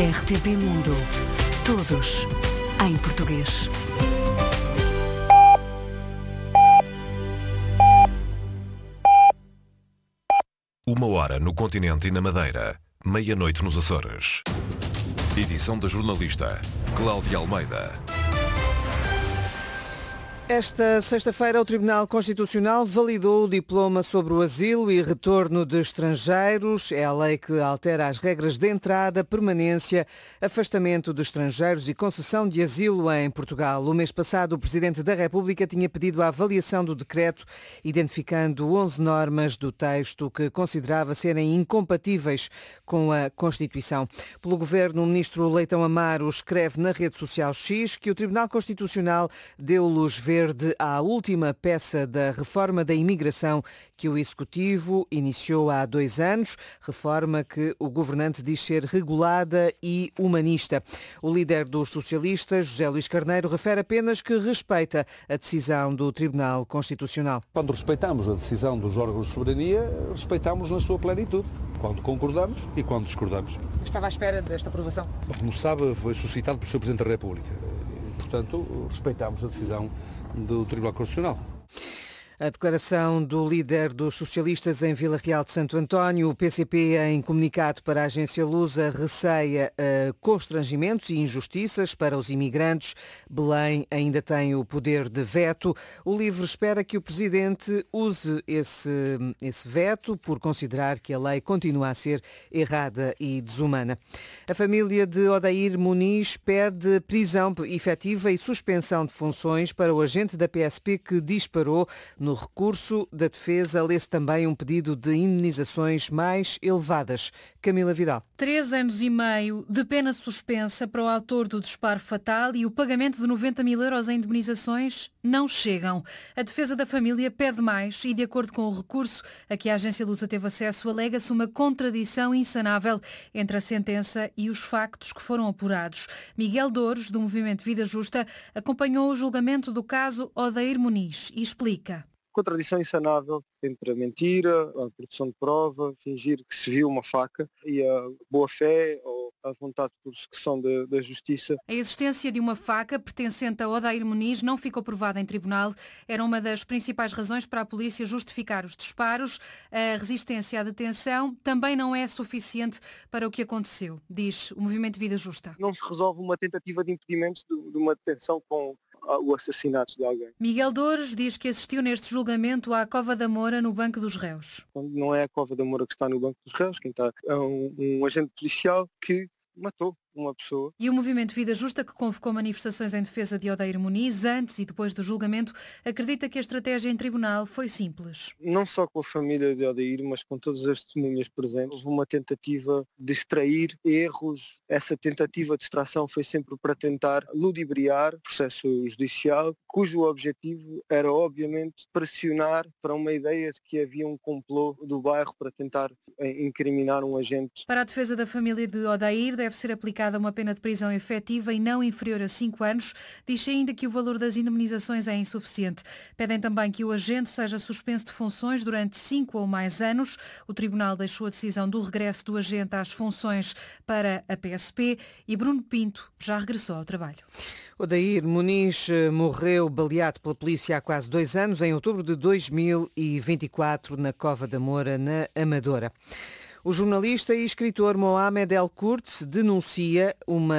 RTP Mundo. Todos em português. Uma hora no continente e na Madeira. Meia-noite nos Açores. Edição da jornalista Cláudia Almeida. Esta sexta-feira, o Tribunal Constitucional validou o diploma sobre o asilo e retorno de estrangeiros. É a lei que altera as regras de entrada, permanência, afastamento de estrangeiros e concessão de asilo em Portugal. O mês passado, o Presidente da República tinha pedido a avaliação do decreto, identificando 11 normas do texto que considerava serem incompatíveis com a Constituição. Pelo Governo, o Ministro Leitão Amaro escreve na rede social X que o Tribunal Constitucional deu luz verde à última peça da reforma da imigração que o Executivo iniciou há 2 anos, reforma que o governante diz ser regulada e humanista. O líder dos socialistas, José Luís Carneiro, refere apenas que respeita a decisão do Tribunal Constitucional. Quando respeitamos a decisão dos órgãos de soberania, respeitamos na sua plenitude, quando concordamos e quando discordamos. Estava à espera desta aprovação? Como sabe, foi suscitado pelo Sr. Presidente da República. Portanto, respeitamos a decisão do Tribunal Constitucional. A declaração do líder dos socialistas em Vila Real de Santo António, o PCP, em comunicado para a agência Lusa, receia constrangimentos e injustiças para os imigrantes. Belém ainda tem o poder de veto. O LIVRE espera que o Presidente use esse veto por considerar que a lei continua a ser errada e desumana. A família de Odair Muniz pede prisão efetiva e suspensão de funções para o agente da PSP que disparou. No recurso da defesa, lê-se também um pedido de indenizações mais elevadas. Camila Vidal. 3 anos e meio de pena suspensa para o autor do disparo fatal e o pagamento de 90 mil euros em indemnizações não chegam. A defesa da família pede mais e, de acordo com o recurso a que a agência Lusa teve acesso, alega-se uma contradição insanável entre a sentença e os factos que foram apurados. Miguel Douros, do Movimento Vida Justa, acompanhou o julgamento do caso Odair Muniz e explica. Contradição insanável entre a mentira, a produção de prova, fingir que se viu uma faca e a boa-fé ou a vontade de persecução da justiça. A existência de uma faca pertencente a Odair Muniz não ficou provada em tribunal. Era uma das principais razões para a polícia justificar os disparos. A resistência à detenção também não é suficiente para o que aconteceu, diz o Movimento Vida Justa. Não se resolve uma tentativa de impedimento de uma detenção com o assassinato de alguém. Miguel Douros diz que assistiu neste julgamento à Cova da Moura no Banco dos Réus. Não é a Cova da Moura que está no Banco dos Réus, quem está é um agente policial que matou uma pessoa. E o Movimento Vida Justa, que convocou manifestações em defesa de Odair Muniz antes e depois do julgamento, acredita que a estratégia em tribunal foi simples. Não só com a família de Odair, mas com todas as testemunhas presentes, houve uma tentativa de extrair erros. Essa tentativa de extração foi sempre para tentar ludibriar o processo judicial, cujo objetivo era, obviamente, pressionar para uma ideia de que havia um complô do bairro para tentar incriminar um agente. Para a defesa da família de Odair, deve ser aplicada uma pena de prisão efetiva e não inferior a 5 anos. Diz ainda que o valor das indemnizações é insuficiente. Pedem também que o agente seja suspenso de funções durante 5 ou mais anos. O Tribunal deixou a decisão do regresso do agente às funções para a PSP e Bruno Pinto já regressou ao trabalho. Odair Muniz morreu baleado pela polícia há quase 2 anos, em outubro de 2024, na Cova da Moura, na Amadora. O jornalista e escritor Mohamed El Kurd denuncia uma